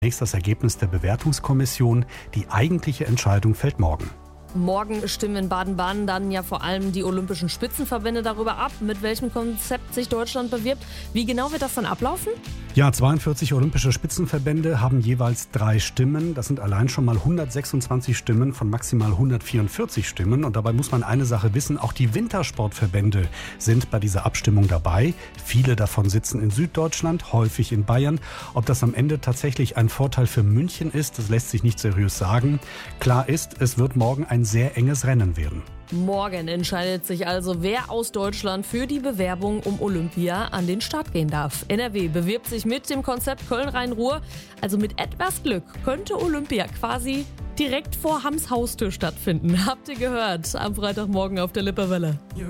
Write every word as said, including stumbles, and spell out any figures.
Zunächst das Ergebnis der Bewertungskommission. Die eigentliche Entscheidung fällt morgen. Morgen stimmen in Baden-Baden dann ja vor allem die olympischen Spitzenverbände darüber ab, mit welchem Konzept sich Deutschland bewirbt. Wie genau wird das dann ablaufen? Ja, zweiundvierzig olympische Spitzenverbände haben jeweils drei Stimmen. Das sind allein schon mal hundertsechsundzwanzig Stimmen von maximal hundertvierundvierzig Stimmen. Und dabei muss man eine Sache wissen, auch die Wintersportverbände sind bei dieser Abstimmung dabei. Viele davon sitzen in Süddeutschland, häufig in Bayern. Ob das am Ende tatsächlich ein Vorteil für München ist, das lässt sich nicht seriös sagen. Klar ist, es wird morgen ein sehr enges Rennen werden. Morgen entscheidet sich also, wer aus Deutschland für die Bewerbung um Olympia an den Start gehen darf. N R W bewirbt sich mit dem Konzept Köln-Rhein-Ruhr. Also mit etwas Glück könnte Olympia quasi direkt vor Hams Haustür stattfinden. Habt ihr gehört? Am Freitagmorgen auf der Lippe Welle.